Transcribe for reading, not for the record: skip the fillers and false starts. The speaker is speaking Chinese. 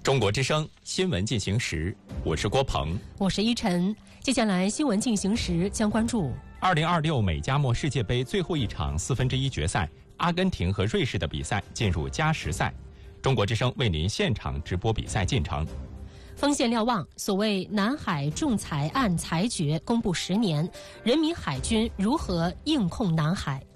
中国之声新闻进行时，我是郭鹏， 我是依晨。接下来新闻进行时将关注 2026美加墨世界杯最后一场1/4决赛，阿根廷和瑞士的比赛进入加时赛。中国之声为您现场直播比赛进程。 锋线瞭望，所谓南海仲裁案裁决公布10年，人民海军如何硬控南海？